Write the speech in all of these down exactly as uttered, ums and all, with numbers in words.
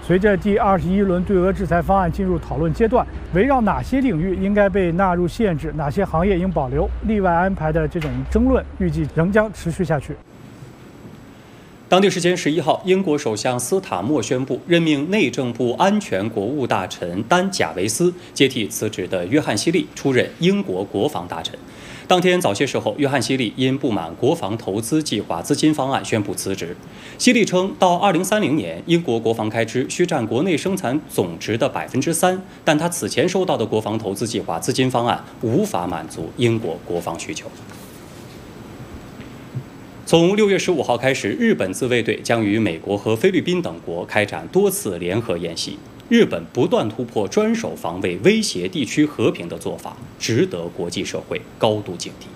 随着第二十一轮对俄制裁方案进入讨论阶段，围绕哪些领域应该被纳入限制，哪些行业应保留、例外安排的这种争论，预计仍将持续下去。 当地时间十一号，英国首相斯塔默宣布任命内政部安全国务大臣丹·贾维斯接替辞职的约翰·希利出任英国国防大臣。当天早些时候，约翰·希利因不满国防投资计划资金方案宣布辞职。希利称，到二零三零年，英国国防开支需占国内生产总值的百分之三，但他此前收到的国防投资计划资金方案无法满足英国国防需求。从六月十五号开始，日本自卫队将与美国和菲律宾等国开展多次联合演习。日本不断突破专守防卫、威胁地区和平的做法，值得国际社会高度警惕。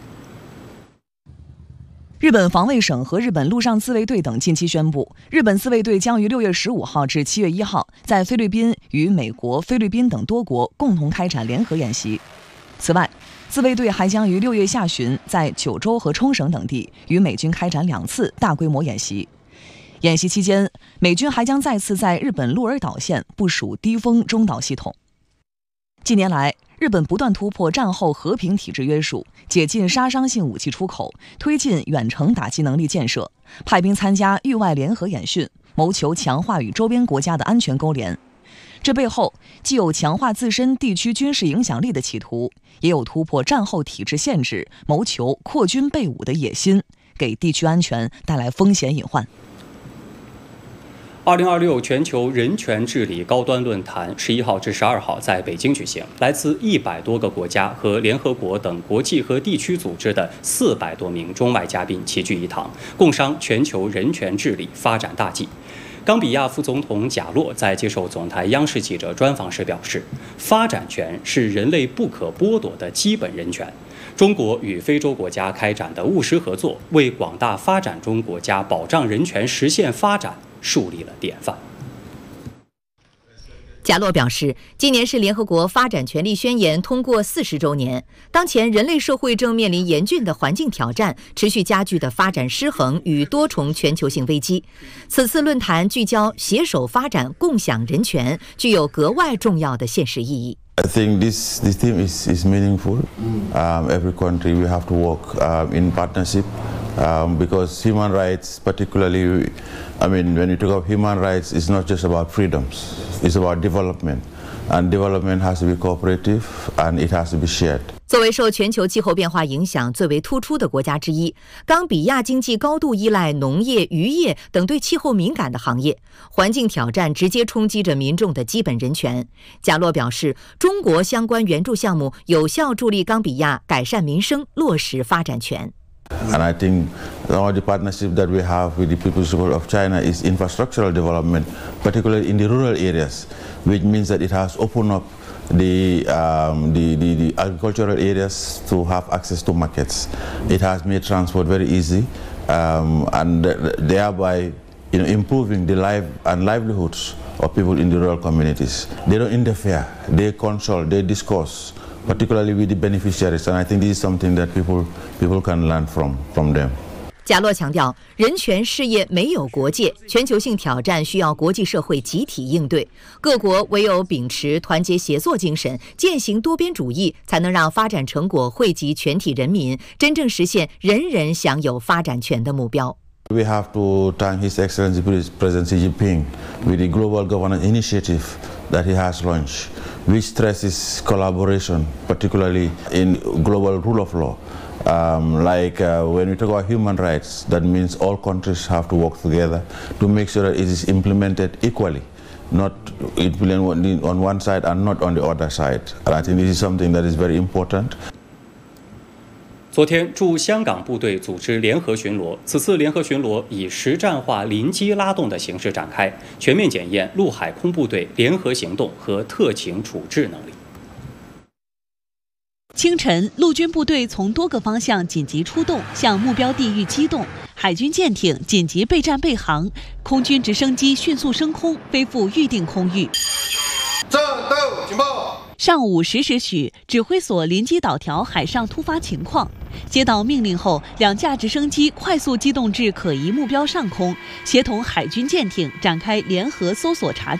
日本防卫省和日本陆上自卫队等近期宣布，日本自卫队将于六月十五号至七月一号在菲律宾与美国、菲律宾等多国共同开展联合演习。此外，自卫队还将于六月下旬在九州和冲绳等地与美军开展两次大规模演习。演习期间，美军还将再次在日本鹿儿岛县部署低风中导系统。近年来，日本不断突破战后和平体制约束，解禁杀伤性武器出口，推进远程打击能力建设，派兵参加域外联合演训，谋求强化与周边国家的安全勾连。这背后既有强化自身地区军事影响力的企图，也有突破战后体制限制，谋求扩军备武的野心，给地区安全带来风险隐患。 二零二六全球人权治理高端论坛十一号至十二号在北京举行，来自一百多个国家和联合国等国际和地区组织的四百多名中外嘉宾齐聚一堂，共商全球人权治理发展大计。冈比亚副总统贾洛在接受总台央视记者专访时表示，发展权是人类不可剥夺的基本人权。中国与非洲国家开展的务实合作，为广大发展中国家保障人权、实现发展树立了典范。 贾洛表示，今年是联合国发展权利宣言通过四十周年。当前人类社会正面临严峻的环境挑战，持续加剧的发展失衡与多重全球性危机。此次论坛聚焦携手发展、共享人权，具有格外重要的现实意义。 I think this, this theme is, is meaningful. Um, every country we have to work um, in partnership um, because human rights, particularly, I mean, when you talk about human rights, it's not just about freedoms, it's about development. And development has to be cooperative and it has to be shared. 作为受全球气候变化影响最为突出的国家之一，冈比亚经济高度依赖农业、渔业等对气候敏感的行业，环境挑战直接冲击着民众的基本人权。贾洛表示，中国相关援助项目有效助力冈比亚改善民生，落实发展权。 And I think some of the partnership that we have with the People's Republic of China is infrastructural development, particularly in the rural areas, which means that it has opened up the, um, the, the, the agricultural areas to have access to markets. It has made transport very easy um, and thereby you know, improving the life and livelihoods of people in the rural communities. They don't interfere, they consult, they discuss, particularly with the beneficiaries, and I think this is something that people people can learn from from them. 贾洛强调，人权事业没有国界，全球性挑战需要国际社会集体应对。各国唯有秉持团结协作精神，践行多边主义，才能让发展成果惠及全体人民，真正实现人人享有发展权的目标。 We have to thank His Excellency President Xi Jinping with the Global Governance Initiative that he has launched, which stresses collaboration, particularly in global rule of law. Um, like uh, when we talk about human rights, that means all countries have to work together to make sure that it is implemented equally, not implemented on one side and not on the other side. And I think this is something that is very important. 昨天，驻香港部队组织联合巡逻。此次联合巡逻以实战化临机拉动的形式展开，全面检验陆海空部队联合行动和特情处置能力。 清晨，陆军部队从多个方向紧急出动，向目标地域机动。海军舰艇紧急备战备航，空军直升机迅速升空，飞赴预定空域。 战斗警报。 上午十时许，指挥所临机导调海上突发情况，接到命令后，两架直升机快速机动至可疑目标上空，协同海军舰艇展开联合搜索查证。